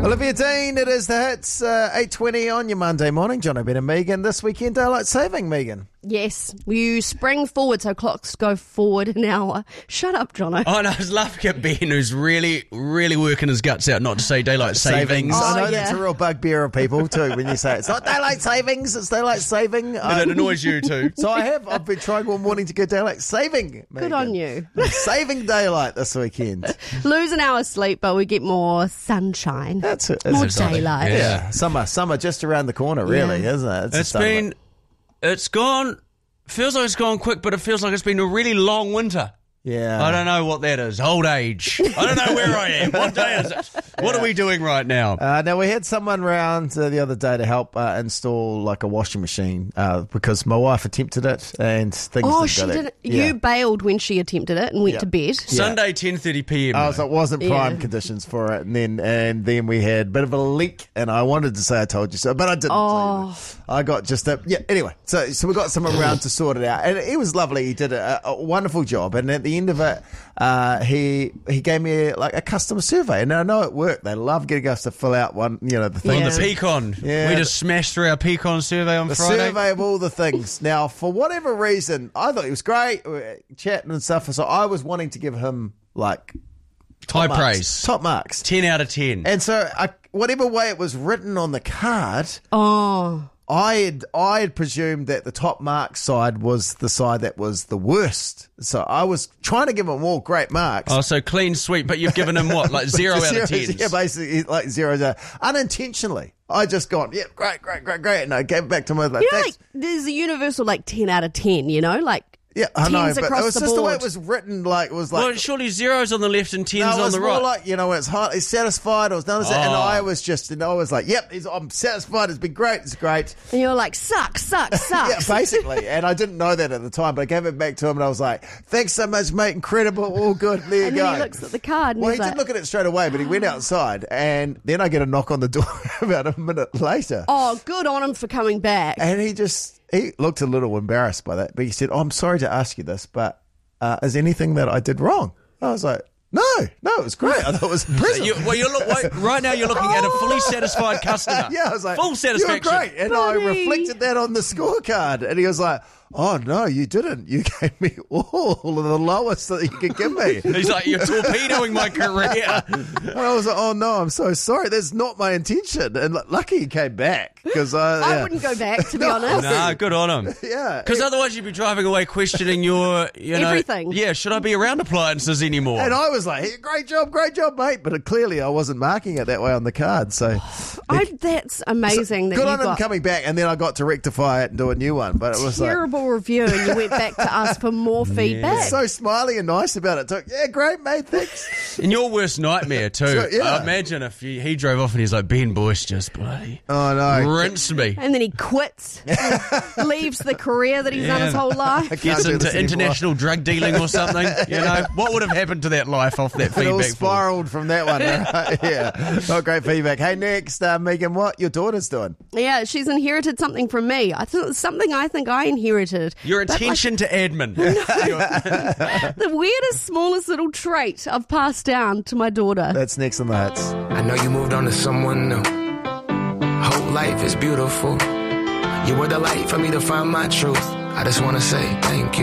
Olivia Dean, it is the hits, 8:20 on your Monday morning. John O'Brien and Megan. This weekend, daylight saving, Megan. Yes, you spring forward so clocks go forward an hour. Shut up, Jono. Oh, no, I was laughing at Ben, who's really, really working his guts out not to say daylight savings. I know yeah. that's a real bugbear of people too when you say it's not daylight savings, it's daylight saving. And it annoys you too. So I've been trying all morning to go daylight saving, Megan. Good on you. I'm saving daylight this weekend. Lose an hour's sleep, but we get more sunshine. That's it. More exciting. daylight. Yeah. Summer just around the corner, really, Yeah. isn't it? Feels like it's gone quick, but it feels like it's been a really long winter. Yeah. I don't know what that is. Old age. I don't know where I am. What day is it? What are we doing right now? Now, we had someone round the other day to help install like a washing machine because my wife attempted it and things Oh, didn't she go there. didn't. Yeah. You bailed when she attempted it and went to bed. Sunday, 10:30 p.m. Oh, so it wasn't prime Yeah. conditions for it, and then we had a bit of a leak, and I wanted to say I told you so, but I didn't. Oh. I got just a Anyway, so we got someone around to sort it out, and it was lovely. He did a wonderful job, and at the end of it, he gave me like a customer survey, and I know it worked. They love getting us to fill out one, the thing. Yeah. On the Pecan. Yeah. We just smashed through our Pecan survey on The Friday. survey of all the things. Now, for whatever reason, I thought he was great, we were chatting and stuff. So I was wanting to give him like High marks, praise. top marks. 10 out of 10. And so, whatever way it was written on the card, Oh. I had presumed that the top mark side was the side that was the worst. So I was trying to give him all great marks. Oh, so clean sweep, but you've given him what, like 0 out of 10? Yeah, basically like 0. Unintentionally. I just gone, yeah, great. And I gave it back to him. I was like, You know, thanks. like, there's a universal, like, 10 out of 10, like, Yeah, I know, tens but it across was the just the way board. it was written. Like it was like, Well, surely 0's on the left and 10's no, it on was the more right. like when it's highly satisfied. Or none of that, and I was just, I was like, yep, I'm satisfied. It's been great. It's great. and you're like, sucks. Yeah, basically. And I didn't know that at the time, but I gave it back to him, and I was like, thanks so much, mate. Incredible. All good. There you And go. then he looks at the card and Well, he's he like, didn't look at it straight away, but he went outside, and then I get a knock on the door about a minute later. oh, good on him for coming back. And he looked a little embarrassed by that, but he said, I'm sorry to ask you this, but is anything that I did wrong? I was like, no, it was great. I thought it was impressive. Right now you're looking at a fully satisfied customer. Yeah, I was like, full satisfaction. You're great. And I Buddy. reflected that on the scorecard. And he was like, oh, no, you didn't. You gave me all of the lowest that you could give me. He's like, you're torpedoing my career. And I was like, oh, no, I'm so sorry. That's not my intention. And lucky he came back. Because I wouldn't go back, to be honest. Nah, good on him. Yeah. Because otherwise you'd be driving away questioning your, Everything. Yeah, should I be around appliances anymore? And I was like, hey, great job, mate. But clearly I wasn't marking it that way on the card. So That's amazing that good you on him got coming back. And then I got to rectify it and do a new one. But it was like, terrible review and you went back to ask for more feedback. so smiley and nice about it. So, yeah, great, mate. Thanks. And your worst nightmare too. So, yeah. I imagine if he drove off and he's like, Ben Boyce just bloody Oh, no. rinsed me. And then he quits, leaves the career that he's done his whole life. Can't Gets do this into anymore. international drug dealing or something. What would have happened to that life off that It all feedback? form? spiraled from that one. Right? Yeah. Not great feedback. Hey, next, Megan, what your daughter's doing? Yeah, she's inherited something from me. I thought it's something I think I inherited. Your But, attention to admin. the weirdest, smallest little trait I've passed down to my daughter. That's next on the hits. I know you moved on to someone new. Whole life is beautiful. You were the light for me to find my truth. I just want to say thank you.